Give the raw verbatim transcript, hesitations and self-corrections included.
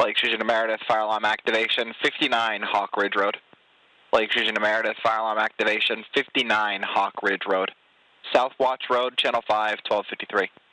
Lake Susan Meredith, fire alarm activation, fifty-nine Hawk Ridge Road. Lake Susan Meredith, fire alarm activation, fifty-nine Hawk Ridge Road. South Watch Road, Channel five, twelve fifty-three.